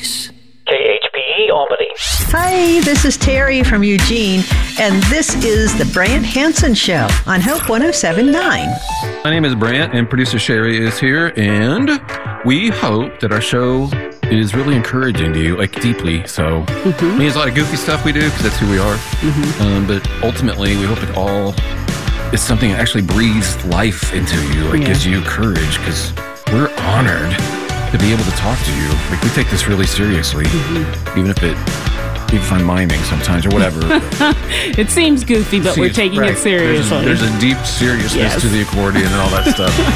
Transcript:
Peace. KHPE Albany. Hi, this is Terry from Eugene, and this is the Brant Hansen Show on Hope 107.9. My name is Brant, and producer Sherry is here, and we hope that our show is really encouraging to you, like deeply so. I mean, there's a lot of goofy stuff we do, because that's who we are, but ultimately, we hope it all is something that actually breathes life into you, like gives you courage, because we're honored to be able to talk to you. Like, we take this really seriously, even if I'm miming sometimes or whatever. It seems goofy, but we're taking it seriously. There's a deep seriousness to the accordion and all that stuff.